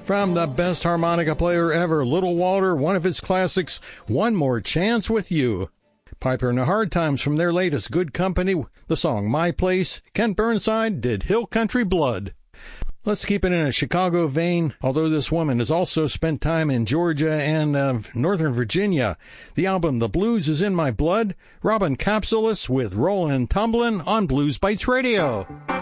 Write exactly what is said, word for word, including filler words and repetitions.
From the best harmonica player ever, Little Walter, one of his classics, One More Chance with You. Piper and the Hard Times from their latest Good Company, the song My Place. Kent Burnside did Hill Country Blood. Let's keep it in a Chicago vein, although this woman has also spent time in Georgia and uh, Northern Virginia. The album The Blues Is in My Blood, Robin Capsulis with Rollin' Tumblin' on Blues Bites Radio.